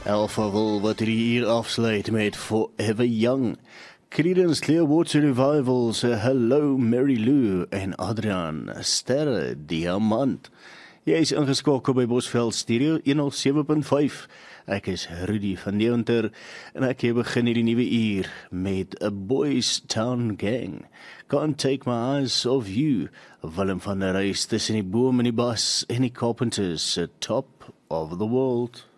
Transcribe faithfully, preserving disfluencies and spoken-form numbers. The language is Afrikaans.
Alpha wil wat hierdie uur afsluit met Forever Young. Creedence Clearwater Revival se Hello Mary Lou en Adrian Sterre Diamant. Jy is ingeskakel by Bosveld Stereo honderd sewe punt vyf. Ek is Rudy van Deventer en ek hier begin hierdie nuwe uur met A Boys Town Gang. Can't Take My Eyes Off You. Willem van der Reis tussen die boom en die bas en die Carpenters, Top of the World.